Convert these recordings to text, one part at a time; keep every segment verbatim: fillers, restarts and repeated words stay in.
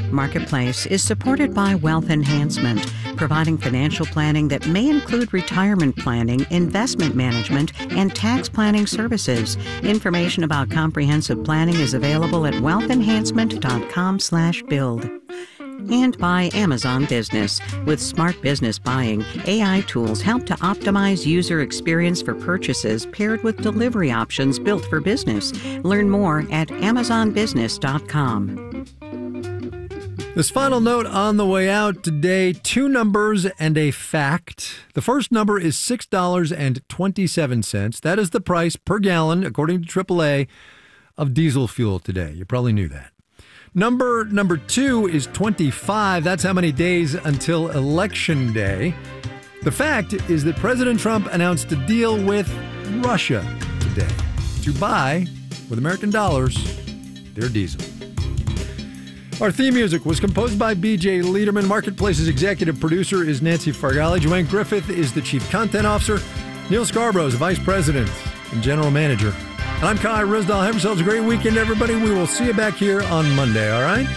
Marketplace is supported by Wealth Enhancement, providing financial planning that may include retirement planning, investment management, and tax planning services. Information about comprehensive planning is available at wealth enhancement dot com slash build. And by Amazon Business. With smart business buying, A I tools help to optimize user experience for purchases paired with delivery options built for business. Learn more at amazon business dot com. This final note on the way out today, two numbers and a fact. The first number is six dollars and twenty-seven cents. That is the price per gallon, according to triple A, of diesel fuel today. You probably knew that. Number number two is twenty-five. That's how many days until Election Day. The fact is that President Trump announced a deal with Russia today to buy, with American dollars, their diesel. Our theme music was composed by B J Liederman. Marketplace's executive producer is Nancy Fargali. Joanne Griffith is the chief content officer. Neil Scarborough is vice president and general manager. And I'm Kai Risdall. Have yourselves a great weekend, everybody. We will see you back here on Monday, all right?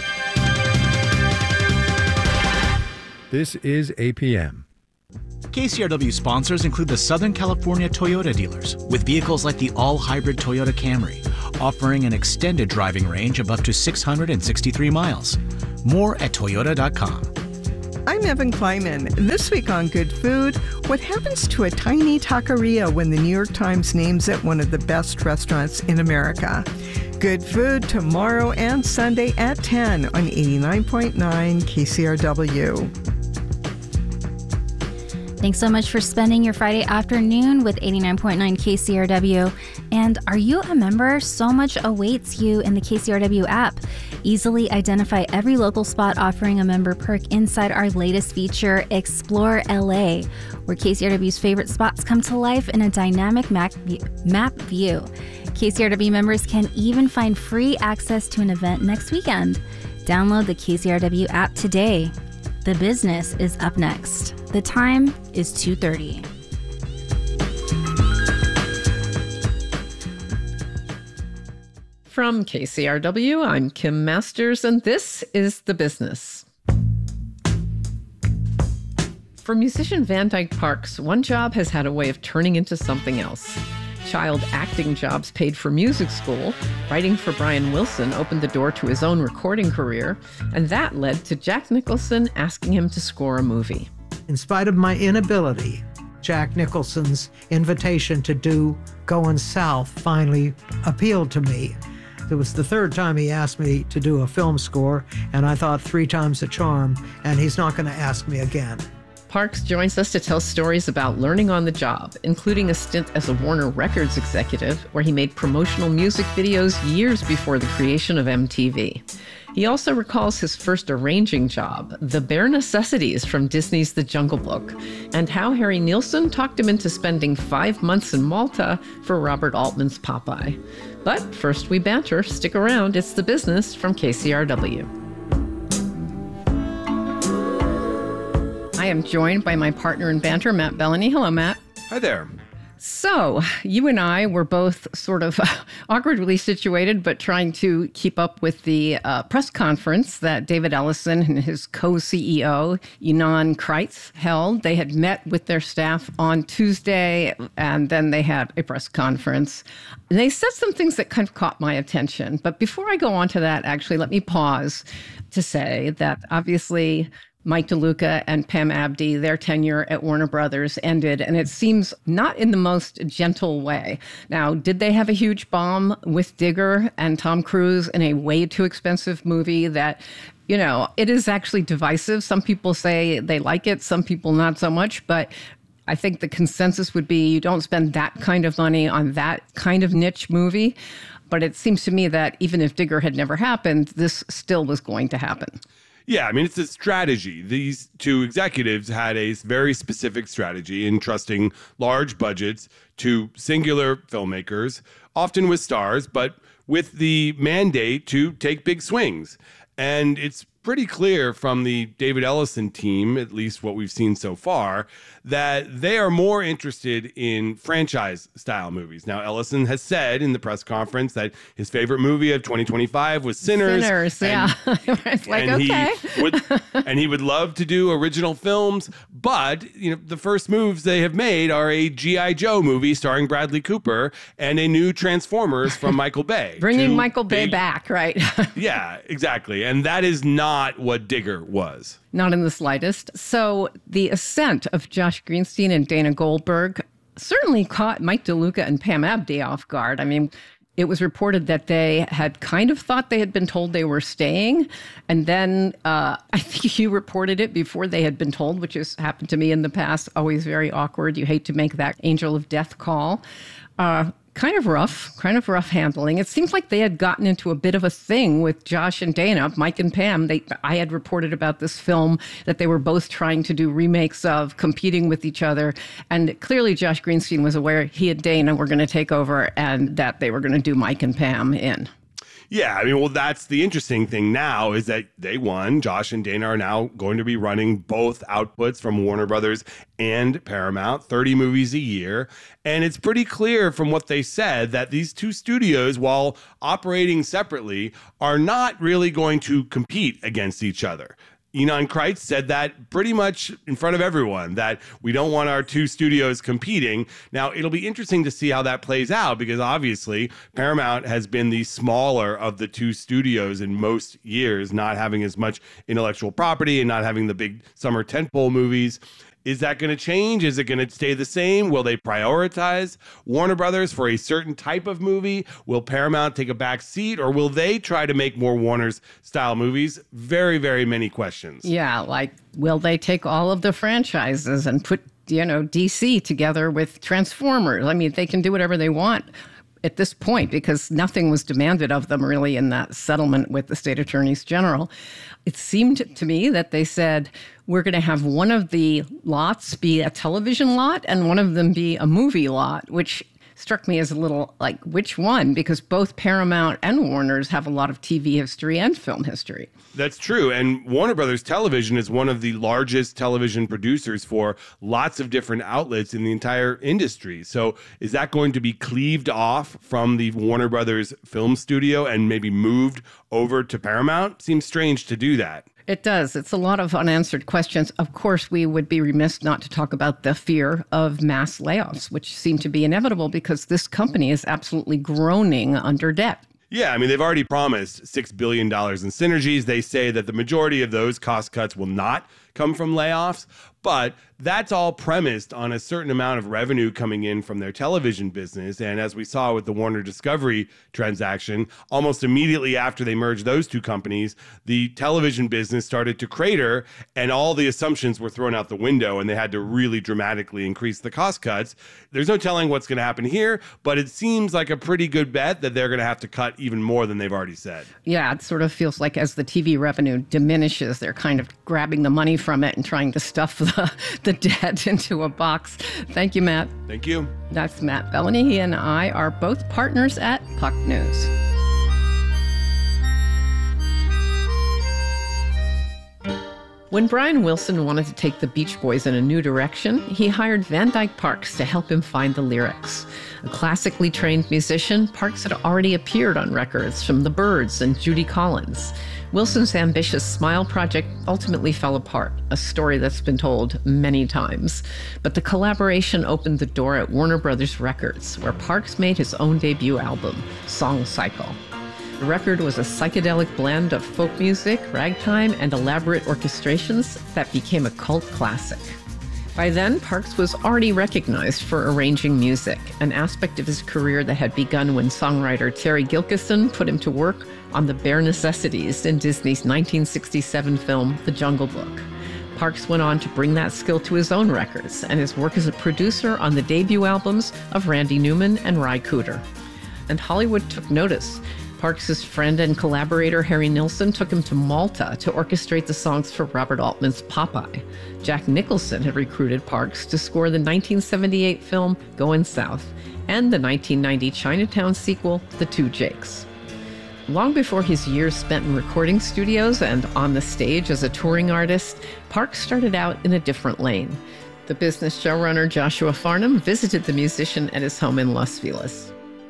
This is A P M. K C R W sponsors include the Southern California Toyota dealers, with vehicles like the all-hybrid Toyota Camry, offering an extended driving range of up to six hundred sixty-three miles. More at toyota dot com. I'm Evan Kleiman. This week on Good Food, what happens to a tiny taqueria when the New York Times names it one of the best restaurants in America? Good Food tomorrow and Sunday at ten on eighty-nine point nine K C R W. Thanks so much for spending your Friday afternoon with eighty-nine point nine K C R W. And are you a member? So much awaits you in the K C R W app. Easily identify every local spot offering a member perk inside our latest feature, Explore L A, where K C R W's favorite spots come to life in a dynamic map view. K C R W members can even find free access to an event next weekend. Download the K C R W app today. The business is up next. The time is two thirty. From K C R W, I'm Kim Masters, and this is The Business. For musician Van Dyke Parks, one job has had a way of turning into something else. Child acting jobs paid for music school, writing for Brian Wilson opened the door to his own recording career, and that led to Jack Nicholson asking him to score a movie. In spite of my inability, Jack Nicholson's invitation to do Going South finally appealed to me. It was the third time he asked me to do a film score, and I thought three times a charm, and he's not going to ask me again. Parks joins us to tell stories about learning on the job, including a stint as a Warner Records executive, where he made promotional music videos years before the creation of M T V. He also recalls his first arranging job, The Bare Necessities from Disney's The Jungle Book, and how Harry Nilsson talked him into spending five months in Malta for Robert Altman's Popeye. But first we banter. Stick around. It's The Business from K C R W. I am joined by my partner in banter, Matt Bellany. Hello, Matt. Hi there. So you and I were both sort of awkwardly situated, but trying to keep up with the uh, press conference that David Ellison and his co-C E O, Ynon Kreiz, held. They had met with their staff on Tuesday, and then they had a press conference. And they said some things that kind of caught my attention. But before I go on to that, actually, let me pause to say that obviously Mike DeLuca and Pam Abdi, their tenure at Warner Brothers ended, and it seems not in the most gentle way. Now, did they have a huge bomb with Digger and Tom Cruise in a way too expensive movie that, you know, it is actually divisive? Some people say they like it, some people not so much, but I think the consensus would be you don't spend that kind of money on that kind of niche movie. But it seems to me that even if Digger had never happened, this still was going to happen. Yeah, I mean, it's a strategy. These two executives had a very specific strategy in trusting large budgets to singular filmmakers, often with stars, but with the mandate to take big swings. And it's pretty clear from the David Ellison team, at least what we've seen so far, that they are more interested in franchise-style movies. Now, Ellison has said in the press conference that his favorite movie of twenty twenty-five was Sinners. Sinners, and, yeah. It's like, and okay. He would, and he would love to do original films, but you know, the first moves they have made are a G I. Joe movie starring Bradley Cooper and a new Transformers from Michael Bay. Bringing Michael Bay big, back, right? Yeah, exactly. And that is not what Digger was. Not in the slightest. So the ascent of Josh Greenstein and Dana Goldberg certainly caught Mike DeLuca and Pam Abdi off guard. I mean, it was reported that they had kind of thought they had been told they were staying. And then uh, I think you reported it before they had been told, which has happened to me in the past. Always very awkward. You hate to make that angel of death call. Uh, kind of rough, kind of rough handling. It seems like they had gotten into a bit of a thing with Josh and Dana, Mike and Pam. They, I had reported about this film that they were both trying to do remakes of, competing with each other. And clearly Josh Greenstein was aware he and Dana were going to take over and that they were going to do Mike and Pam in. Yeah, I mean, well, that's the interesting thing now is that they won. Josh and Dana are now going to be running both outputs from Warner Brothers and Paramount, thirty movies a year. And it's pretty clear from what they said that these two studios, while operating separately, are not really going to compete against each other. Ynon Kreiz said that pretty much in front of everyone, that we don't want our two studios competing. Now, it'll be interesting to see how that plays out because obviously Paramount has been the smaller of the two studios in most years, not having as much intellectual property and not having the big summer tentpole movies. Is that going to change? Is it going to stay the same? Will they prioritize Warner Brothers for a certain type of movie? Will Paramount take a back seat, or will they try to make more Warner's style movies? Very, very many questions. Yeah, like, will they take all of the franchises and put, you know, D C together with Transformers? I mean, they can do whatever they want at this point because nothing was demanded of them really in that settlement with the state attorneys general. It seemed to me that they said, we're going to have one of the lots be a television lot and one of them be a movie lot, which struck me as a little like, which one? Because both Paramount and Warner's have a lot of T V history and film history. That's true. And Warner Brothers Television is one of the largest television producers for lots of different outlets in the entire industry. So is that going to be cleaved off from the Warner Brothers film studio and maybe moved over to Paramount? Seems strange to do that. It does. It's a lot of unanswered questions. Of course, we would be remiss not to talk about the fear of mass layoffs, which seem to be inevitable because this company is absolutely groaning under debt. Yeah, I mean, they've already promised six billion dollars in synergies. They say that the majority of those cost cuts will not come from layoffs, but that's all premised on a certain amount of revenue coming in from their television business. And as we saw with the Warner Discovery transaction, almost immediately after they merged those two companies, the television business started to crater and all the assumptions were thrown out the window and they had to really dramatically increase the cost cuts. There's no telling what's going to happen here, but it seems like a pretty good bet that they're going to have to cut even more than they've already said. Yeah, it sort of feels like as the T V revenue diminishes, they're kind of grabbing the money from it and trying to stuff the, the debt into a box. Thank you, Matt. Thank you. That's Matt Bellany. He and I are both partners at Puck News. When Brian Wilson wanted to take the Beach Boys in a new direction, he hired Van Dyke Parks to help him find the lyrics. A classically trained musician, Parks had already appeared on records from The Byrds and Judy Collins. Wilson's ambitious Smile project ultimately fell apart, a story that's been told many times. But the collaboration opened the door at Warner Brothers Records, where Parks made his own debut album, Song Cycle. The record was a psychedelic blend of folk music, ragtime, and elaborate orchestrations that became a cult classic. By then, Parks was already recognized for arranging music, an aspect of his career that had begun when songwriter Terry Gilkyson put him to work on the bare necessities in Disney's nineteen sixty-seven film, The Jungle Book. Parks went on to bring that skill to his own records and his work as a producer on the debut albums of Randy Newman and Ry Cooder. And Hollywood took notice. Parks' friend and collaborator Harry Nilsson took him to Malta to orchestrate the songs for Robert Altman's Popeye. Jack Nicholson had recruited Parks to score the nineteen seventy-eight film Goin' South and the nineteen ninety Chinatown sequel, The Two Jakes. Long before his years spent in recording studios and on the stage as a touring artist, Parks started out in a different lane. The business showrunner Joshua Farnham visited the musician at his home in Los Feliz.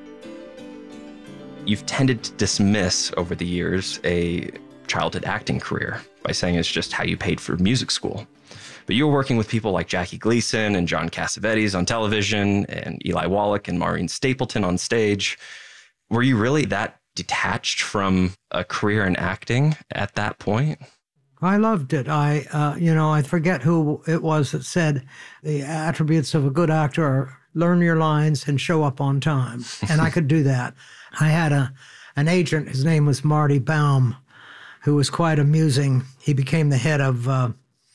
You've tended to dismiss over the years a childhood acting career by saying it's just how you paid for music school. But you were working with people like Jackie Gleason and John Cassavetes on television, and Eli Wallach and Maureen Stapleton on stage. Were you really that detached from a career in acting at that point? I loved it. I, uh, you know, I forget who it was that said the attributes of a good actor are learn your lines and show up on time. And I could do that. I had a an agent, his name was Marty Baum, who was quite amusing. He became the head of uh,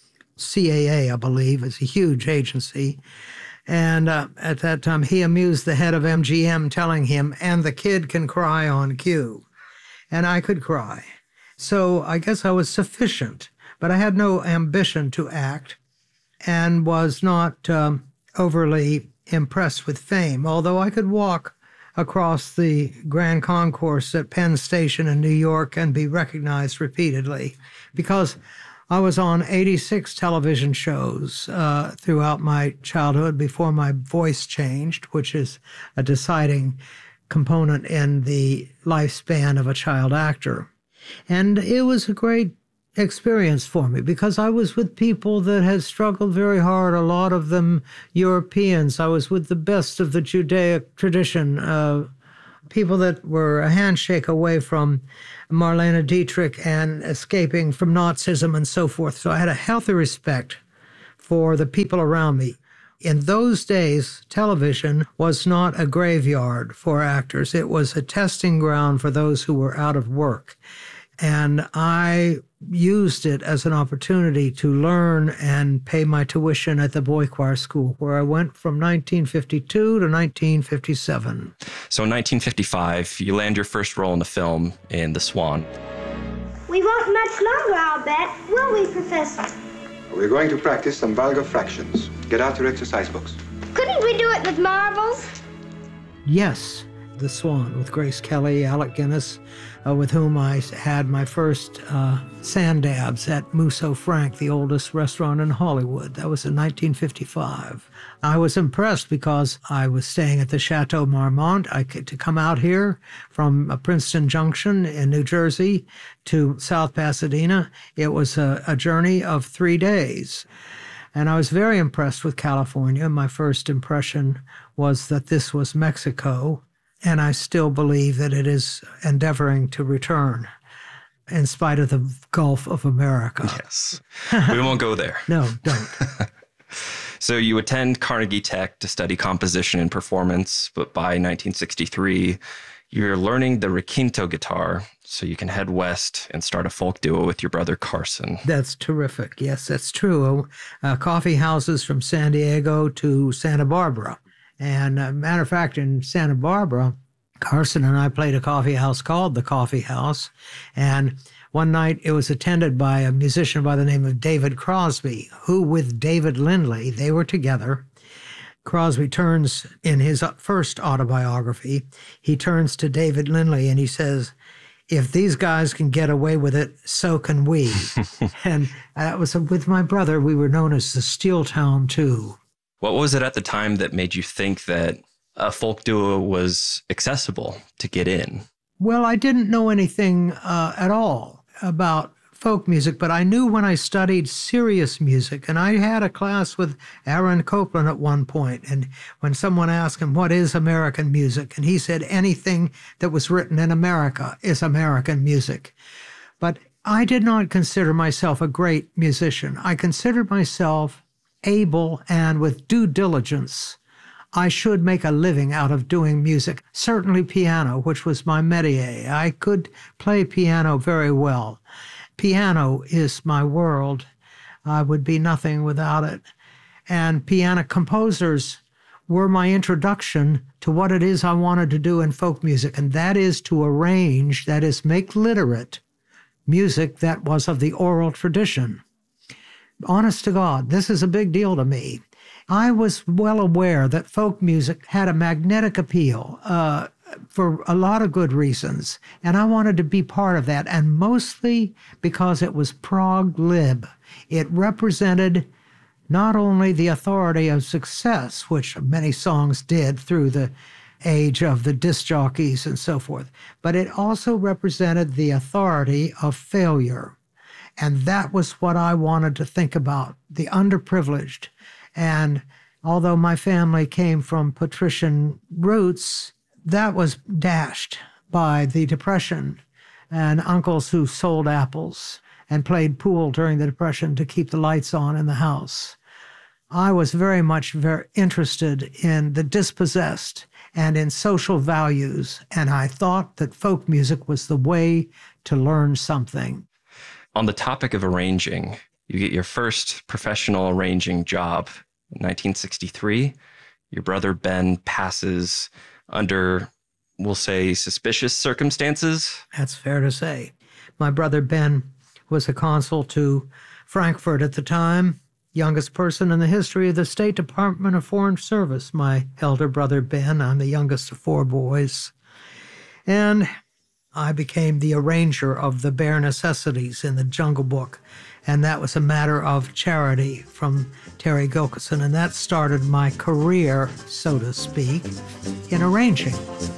C A A, I believe. It's a huge agency. And uh, at that time, he amused the head of M G M, telling him, and the kid can cry on cue. And I could cry. So I guess I was sufficient, but I had no ambition to act and was not um, overly impressed with fame, although I could walk across the Grand Concourse at Penn Station in New York and be recognized repeatedly, because I was on eighty-six television shows uh, throughout my childhood before my voice changed, which is a deciding component in the lifespan of a child actor. And it was a great experience for me because I was with people that had struggled very hard, a lot of them Europeans. I was with the best of the Judaic tradition, uh, people that were a handshake away from Marlene Dietrich and escaping from Nazism and so forth. So I had a healthy respect for the people around me. In those days, television was not a graveyard for actors. It was a testing ground for those who were out of work. And I used it as an opportunity to learn and pay my tuition at the Boy Choir School, where I went from nineteen fifty-two to nineteen fifty-seven. So in nineteen fifty-five, you land your first role in a film in The Swan. We won't much longer, I'll bet, will we, Professor? We're going to practice some vulgar fractions. Get out your exercise books. Couldn't we do it with marbles? Yes, The Swan with Grace Kelly, Alec Guinness, uh, with whom I had my first uh, sand dabs at Musso Frank, the oldest restaurant in Hollywood. That was in nineteen fifty-five. I was impressed because I was staying at the Chateau Marmont. I could to come out here from uh, Princeton Junction in New Jersey to South Pasadena. It was a, a journey of three days. And I was very impressed with California. My first impression was that this was Mexico. And I still believe that it is endeavoring to return in spite of the Gulf of America. Yes. We won't go there. No, don't. So you attend Carnegie Tech to study composition and performance, but by nineteen sixty-three, you're learning the requinto guitar so you can head west and start a folk duo with your brother Carson. That's terrific. Yes, that's true. Uh, coffee houses from San Diego to Santa Barbara. And uh, matter of fact, in Santa Barbara, Carson and I played a coffee house called The Coffee House. And one night it was attended by a musician by the name of David Crosby, who with David Lindley, they were together. Crosby turns in his first autobiography, he turns to David Lindley and he says, if these guys can get away with it, so can we. And that was with my brother. We were known as the Steel Town Two. What was it at the time that made you think that a folk duo was accessible to get in? Well, I didn't know anything uh, at all about folk music, but I knew when I studied serious music, and I had a class with Aaron Copland at one point, and when someone asked him, what is American music? And he said, anything that was written in America is American music. But I did not consider myself a great musician. I considered myself able and with due diligence, I should make a living out of doing music, certainly piano, which was my métier. I could play piano very well. Piano is my world. I would be nothing without it. And piano composers were my introduction to what it is I wanted to do in folk music, and that is to arrange, that is, make literate music that was of the oral tradition. Honest to God, this is a big deal to me. I was well aware that folk music had a magnetic appeal, uh, for a lot of good reasons. And I wanted to be part of that, and mostly because it was prog lib. It represented not only the authority of success, which many songs did through the age of the disc jockeys and so forth, but it also represented the authority of failure. And that was what I wanted to think about, the underprivileged. And although my family came from patrician roots, that was dashed by the Depression and uncles who sold apples and played pool during the Depression to keep the lights on in the house. I was very much very interested in the dispossessed and in social values, and I thought that folk music was the way to learn something. On the topic of arranging, you get your first professional arranging job in nineteen sixty-three. Your brother Ben passes under, we'll say, suspicious circumstances. That's fair to say. My brother Ben was a consul to Frankfurt at the time, youngest person in the history of the State Department of Foreign Service. My elder brother Ben, I'm the youngest of four boys. And I became the arranger of the bare necessities in the Jungle Book. And that was a matter of charity from Terry Gilkison. And that started my career, so to speak, in arranging.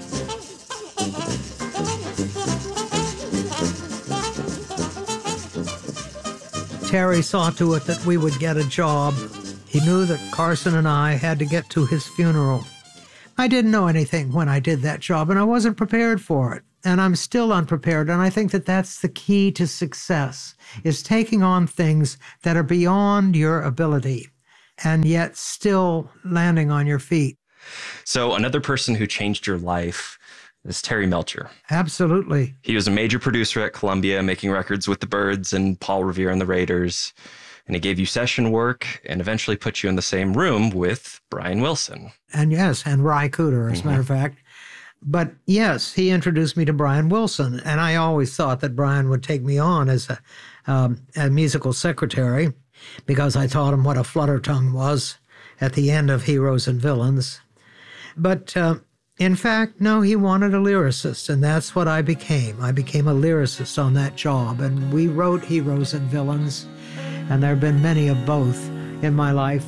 Terry saw to it that we would get a job. He knew that Carson and I had to get to his funeral. I didn't know anything when I did that job, and I wasn't prepared for it. And I'm still unprepared, and I think that that's the key to success, is taking on things that are beyond your ability and yet still landing on your feet. So another person who changed your life is Terry Melcher. Absolutely. He was a major producer at Columbia, making records with the Byrds and Paul Revere and the Raiders. And he gave you session work and eventually put you in the same room with Brian Wilson. And yes, and Ry Cooder, as mm-hmm. a matter of fact. But yes, he introduced me to Brian Wilson, and I always thought that Brian would take me on as a, um, a musical secretary because I taught him what a flutter tongue was at the end of Heroes and Villains. But uh, in fact, no, he wanted a lyricist, and that's what I became. I became a lyricist on that job, and we wrote Heroes and Villains, and there have been many of both in my life.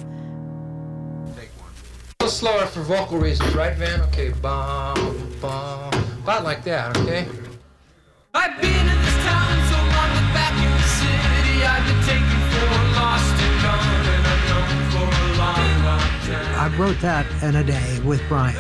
A little slower for vocal reasons, right, Van? Okay, bum, bum, about like that, okay? I've been in this town so long that back in the city I've been taken for lost and gone, and I've known for a long, long time. I wrote that in a day with Brian,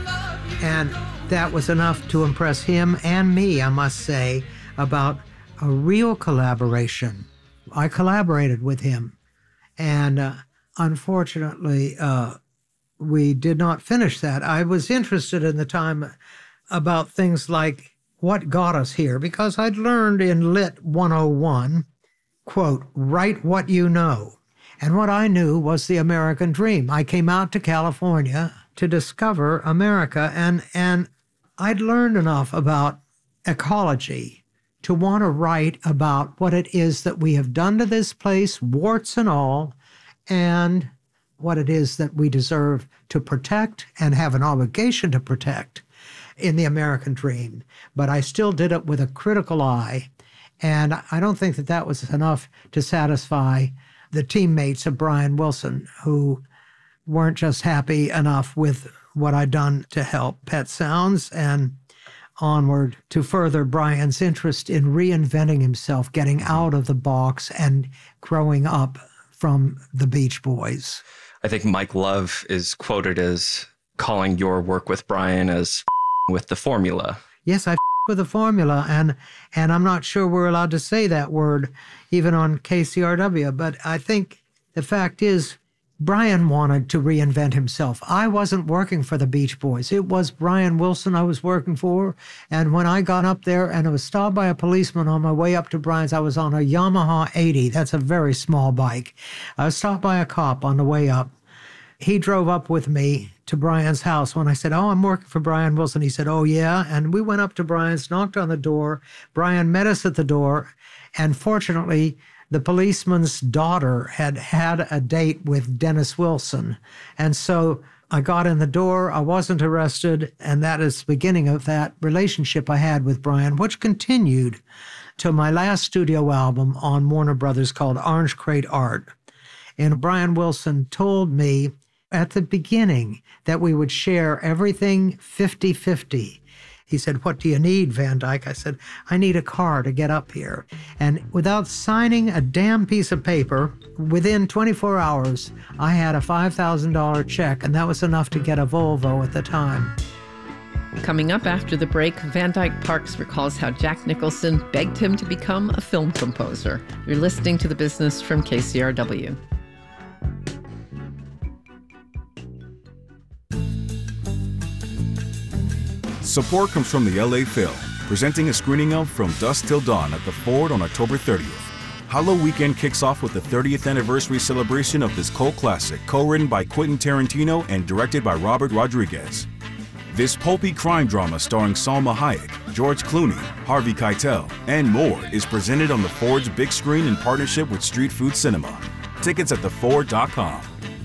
and that was enough to impress him and me, I must say, about a real collaboration. I collaborated with him, and uh, unfortunately, uh, we did not finish that. I was interested in the time about things like what got us here, because I'd learned in Lit one oh one, quote, write what you know. And what I knew was the American dream. I came out to California to discover America, and, and I'd learned enough about ecology to want to write about what it is that we have done to this place, warts and all, and what it is that we deserve to protect and have an obligation to protect in the American dream. But I still did it with a critical eye, and I don't think that that was enough to satisfy the teammates of Brian Wilson, who weren't just happy enough with what I'd done to help Pet Sounds and onward to further Brian's interest in reinventing himself, getting out of the box and growing up from the Beach Boys. I think Mike Love is quoted as calling your work with Brian as with the formula. Yes, I with the formula, and and I'm not sure we're allowed to say that word even on K C R W, but I think the fact is Brian wanted to reinvent himself. I wasn't working for the Beach Boys. It was Brian Wilson I was working for, and when I got up there and I was stopped by a policeman on my way up to Brian's, I was on a Yamaha eighty. That's a very small bike. I was stopped by a cop on the way up. He drove up with me to Brian's house. When I said, oh, I'm working for Brian Wilson, he said, oh, yeah? And we went up to Brian's, knocked on the door. Brian met us at the door, and fortunately, the policeman's daughter had had a date with Dennis Wilson. And so I got in the door, I wasn't arrested, and that is the beginning of that relationship I had with Brian, which continued to my last studio album on Warner Brothers called Orange Crate Art. And Brian Wilson told me at the beginning that we would share everything fifty-fifty. He said, "What do you need, Van Dyke?" I said, "I need a car to get up here." And without signing a damn piece of paper, within twenty-four hours, I had a five thousand dollars check, and that was enough to get a Volvo at the time. Coming up after the break, Van Dyke Parks recalls how Jack Nicholson begged him to become a film composer. You're listening to The Business from K C R W. Support comes from the L A Phil, presenting a screening of From Dusk Till Dawn at the Ford on October thirtieth. Halloween weekend kicks off with the thirtieth anniversary celebration of this cult classic, co-written by Quentin Tarantino and directed by Robert Rodriguez. This pulpy crime drama starring Salma Hayek, George Clooney, Harvey Keitel, and more is presented on the Ford's big screen in partnership with Street Food Cinema. Tickets at the ford dot com.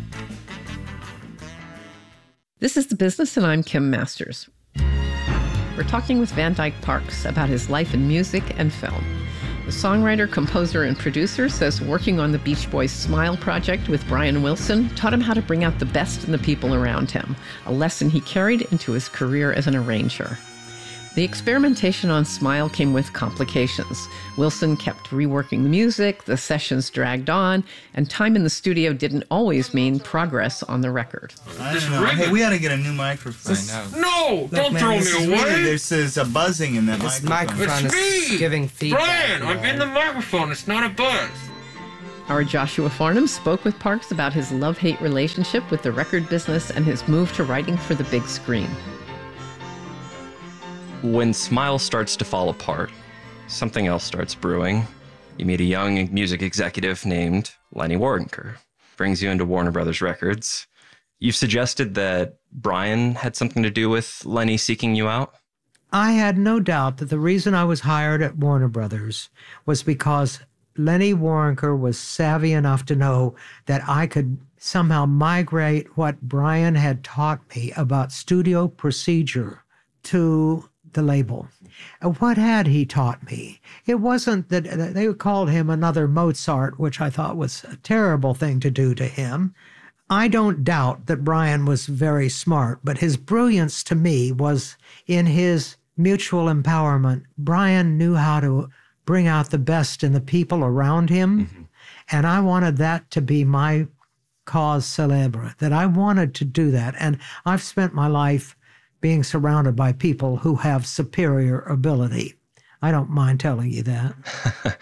This is The Business, and I'm Kim Masters. We're talking with Van Dyke Parks about his life in music and film. The songwriter, composer, and producer says working on the Beach Boys' Smile project with Brian Wilson taught him how to bring out the best in the people around him, a lesson he carried into his career as an arranger. The experimentation on Smile came with complications. Wilson kept reworking the music, the sessions dragged on, and time in the studio didn't always mean progress on the record. I don't know. Hey, we ought to get a new microphone. I know. No, Look, don't man, throw this me is away. Really, there's, there's a buzzing in that This microphone. microphone It's is me! giving feedback. Brian, I'm in the microphone. It's not a buzz. Our Joshua Farnham spoke with Parks about his love-hate relationship with the record business and his move to writing for the big screen. When Smile starts to fall apart, something else starts brewing. You meet a young music executive named Lenny Waronker, brings you into Warner Brothers Records. You've suggested that Brian had something to do with Lenny seeking you out? I had no doubt that the reason I was hired at Warner Brothers was because Lenny Waronker was savvy enough to know that I could somehow migrate what Brian had taught me about studio procedure to the label. What had he taught me? It wasn't that they called him another Mozart, which I thought was a terrible thing to do to him. I don't doubt that Brian was very smart, but his brilliance to me was in his mutual empowerment. Brian knew how to bring out the best in the people around him, mm-hmm. and I wanted that to be my cause célèbre, that I wanted to do that. And I've spent my life being surrounded by people who have superior ability. I don't mind telling you that.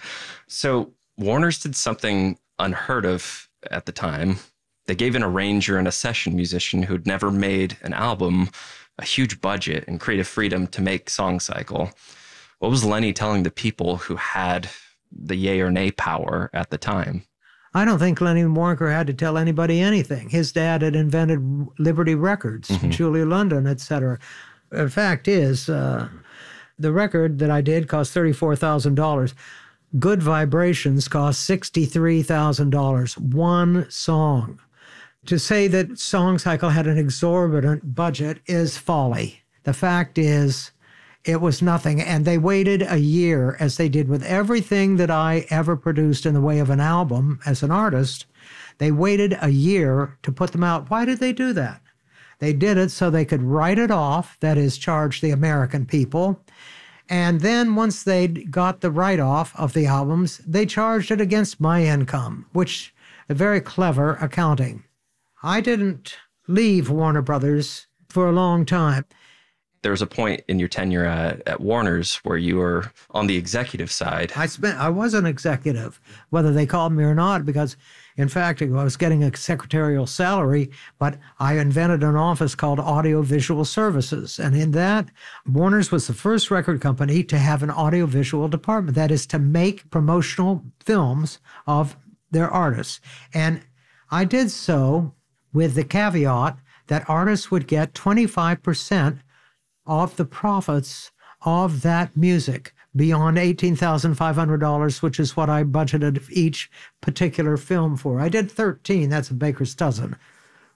So Warner's did something unheard of at the time. They gave an arranger and a session musician who'd never made an album a huge budget and creative freedom to make Song Cycle. What was Lenny telling the people who had the yay or nay power at the time? I don't think Lenny Waronker had to tell anybody anything. His dad had invented Liberty Records, mm-hmm. Julia London, et cetera. The fact is, uh, the record that I did cost thirty-four thousand dollars. Good Vibrations cost sixty-three thousand dollars. One song. To say that Song Cycle had an exorbitant budget is folly. The fact is, it was nothing. And they waited a year, as they did with everything that I ever produced in the way of an album as an artist. They waited a year to put them out. Why did they do that? They did it so they could write it off, that is, charge the American people. And then once they got the write-off of the albums, they charged it against my income, which is very clever accounting. I didn't leave Warner Brothers for a long time. There was a point in your tenure at, at Warner's where you were on the executive side. I spent. I was an executive, whether they called me or not, because, in fact, I was getting a secretarial salary, but I invented an office called Audiovisual Services. And in that, Warner's was the first record company to have an audiovisual department. That is, to make promotional films of their artists. And I did so with the caveat that artists would get twenty-five percent of the profits of that music beyond eighteen thousand five hundred dollars, which is what I budgeted each particular film for. I did thirteen, that's a baker's dozen.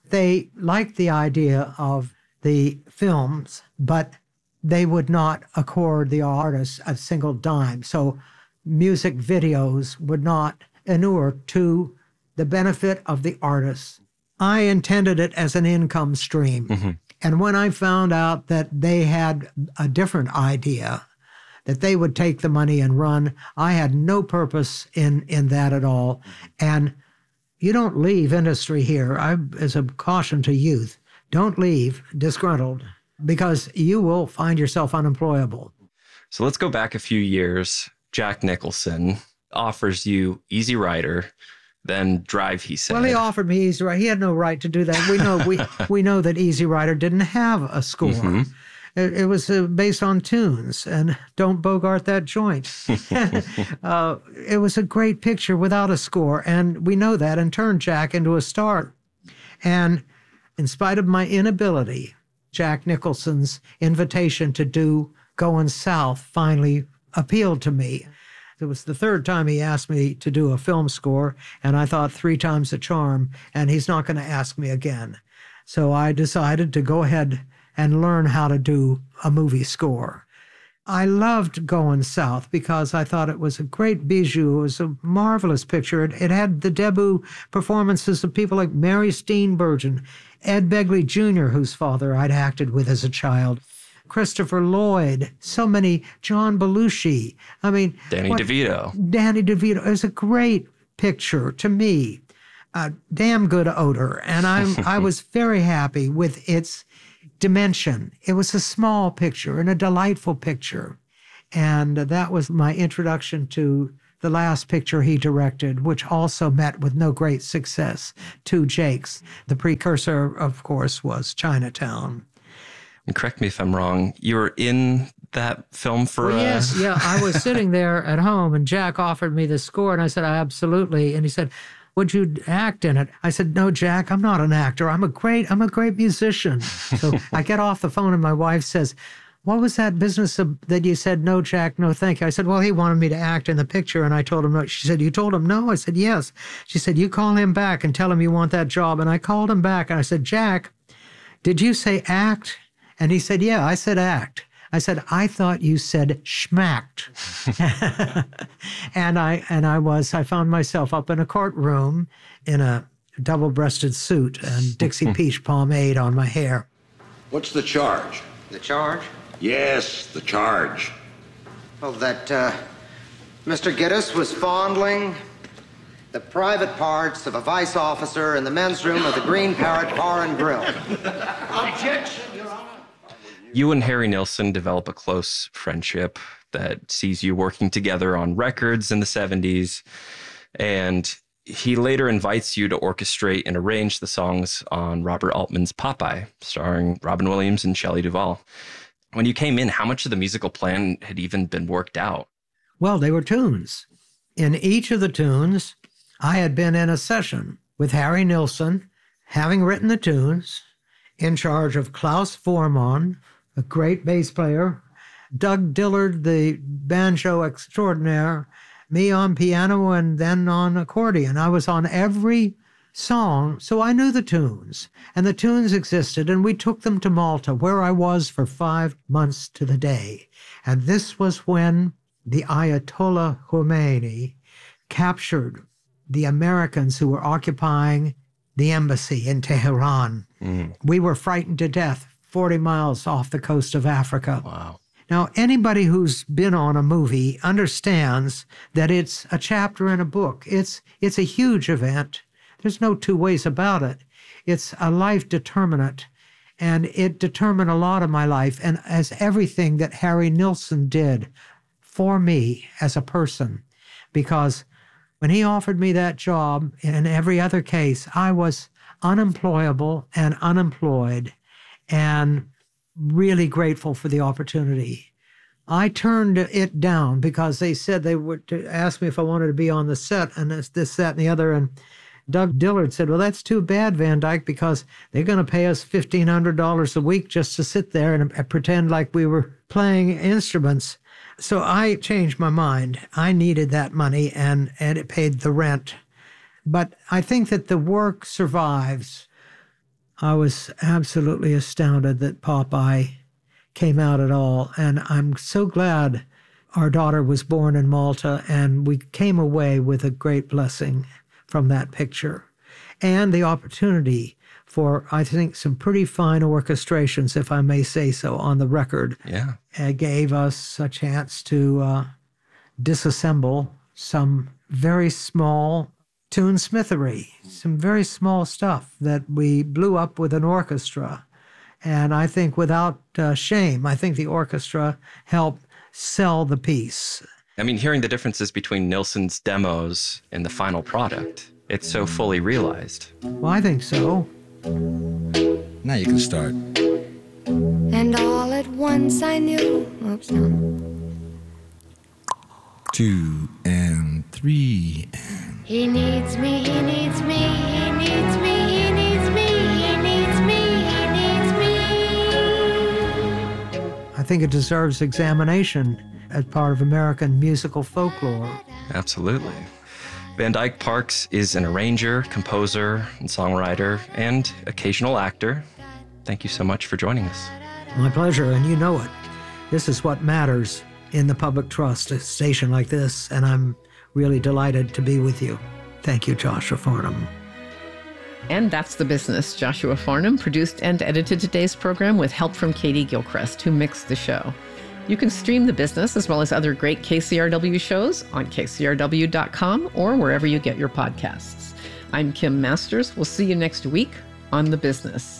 They liked the idea of the films, but they would not accord the artists a single dime. So music videos would not inure to the benefit of the artists. I intended it as an income stream. Mm-hmm. And when I found out that they had a different idea, that they would take the money and run, I had no purpose in, in that at all. And you don't leave industry here. I, as a caution to youth, don't leave disgruntled, because you will find yourself unemployable. So let's go back a few years. Jack Nicholson offers you Easy Rider, then Drive, he said. Well, he offered me Easy Rider. He had no right to do that. We know we we know that Easy Rider didn't have a score. Mm-hmm. It, it was uh, based on tunes, and don't bogart that joint. uh, it was a great picture without a score, and we know that, and turned Jack into a star. And in spite of my inability, Jack Nicholson's invitation to do Going South finally appealed to me. It was the third time he asked me to do a film score, and I thought three times a charm, and he's not going to ask me again. So I decided to go ahead and learn how to do a movie score. I loved Going South because I thought it was a great bijou. It was a marvelous picture. It, it had the debut performances of people like Mary Steenburgen, Ed Begley Junior, whose father I'd acted with as a child, Christopher Lloyd, so many, John Belushi. I mean, Danny what, DeVito. Danny DeVito. It was a great picture to me, a damn good odor, and I'm I was very happy with its dimension. It was a small picture and a delightful picture, and that was my introduction to the last picture he directed, which also met with no great success, Two Jakes. The precursor, of course, was Chinatown. And correct me if I'm wrong, you were in that film for... Well, uh... yes, yeah. I was sitting there at home, and Jack offered me the score, and I said, absolutely. And he said, would you act in it? I said, no, Jack, I'm not an actor. I'm a great, I'm a great musician. So I get off the phone, and my wife says, what was that business of, that you said, no, Jack, no, thank you? I said, well, he wanted me to act in the picture, and I told him no. She said, you told him no? I said, yes. She said, you call him back and tell him you want that job. And I called him back, and I said, Jack, did you say act? And he said, yeah, I said act. I said, I thought you said schmacked. and I and I was, I found myself up in a courtroom in a double-breasted suit and Dixie Peach pomade on my hair. What's the charge? The charge? Yes, the charge. Well, that uh, Mister Gittes was fondling the private parts of a vice officer in the men's room of the Green Parrot Bar and Grill. Objection, Your Honor. You and Harry Nilsson develop a close friendship that sees you working together on records in the seventies. And he later invites you to orchestrate and arrange the songs on Robert Altman's Popeye, starring Robin Williams and Shelley Duvall. When you came in, how much of the musical plan had even been worked out? Well, they were tunes. In each of the tunes, I had been in a session with Harry Nilsson, having written the tunes, in charge of Klaus Voormann, a great bass player, Doug Dillard, the banjo extraordinaire, me on piano and then on accordion. I was on every song, so I knew the tunes. And the tunes existed, and we took them to Malta, where I was for five months to the day. And this was when the Ayatollah Khomeini captured the Americans who were occupying the embassy in Tehran. Mm. We were frightened to death forty miles off the coast of Africa. Wow. Now, anybody who's been on a movie understands that it's a chapter in a book. It's it's a huge event. There's no two ways about it. It's a life determinant, and it determined a lot of my life, and as everything that Harry Nilsson did for me as a person, because when he offered me that job, in every other case, I was unemployable and unemployed, and really grateful for the opportunity. I turned it down because they said they would ask me if I wanted to be on the set, and this, this, that, and the other. And Doug Dillard said, well, that's too bad, Van Dyke, because they're going to pay us fifteen hundred dollars a week just to sit there and pretend like we were playing instruments. So I changed my mind. I needed that money, and, and it paid the rent. But I think that the work survives. I was absolutely astounded that Popeye came out at all. And I'm so glad our daughter was born in Malta, and we came away with a great blessing from that picture. And the opportunity for, I think, some pretty fine orchestrations, if I may say so, on the record. Yeah. It gave us a chance to uh, disassemble some very small tunesmithery, some very small stuff that we blew up with an orchestra. And I think without uh, shame, I think the orchestra helped sell the piece. I mean, hearing the differences between Nilsson's demos and the final product, it's so fully realized. Well, I think so. Now you can start. And all at once I knew. Oops, no. Two and three and... He needs me, he needs me, he needs me, he needs me, he needs me, he needs me. I think it deserves examination as part of American musical folklore. Absolutely. Van Dyke Parks is an arranger, composer, and songwriter, and occasional actor. Thank you so much for joining us. My pleasure, and you know it. This is what matters in the public trust, a station like this, and I'm really delighted to be with you. Thank you, Joshua Farnham. And that's The Business. Joshua Farnham produced and edited today's program with help from Katie Gilchrist, who mixed the show. You can stream The Business as well as other great K C R W shows on K C R W dot com or wherever you get your podcasts. I'm Kim Masters. We'll see you next week on The Business.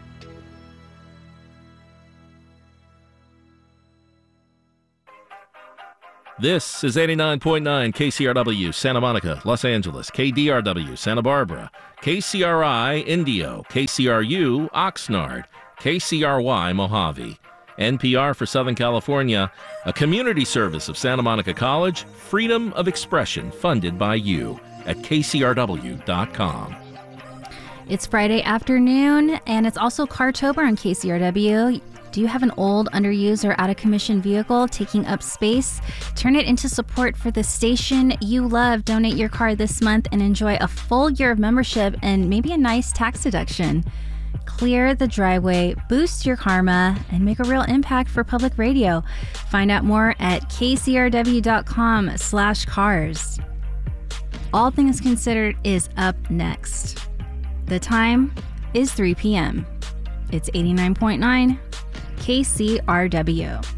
This is eighty-nine point nine K C R W Santa Monica, Los Angeles, K D R W Santa Barbara, K C R I Indio, K C R U Oxnard, K C R Y Mojave, N P R for Southern California, a community service of Santa Monica College, freedom of expression funded by you at K C R W dot com. It's Friday afternoon, and it's also Cartober on K C R W. Do you have an old, underused, or out-of-commission vehicle taking up space? Turn it into support for the station you love. Donate your car this month and enjoy a full year of membership and maybe a nice tax deduction. Clear the driveway, boost your karma, and make a real impact for public radio. Find out more at K C R W dot com slash cars. All Things Considered is up next. The time is three p.m. It's eighty-nine point nine K C R W.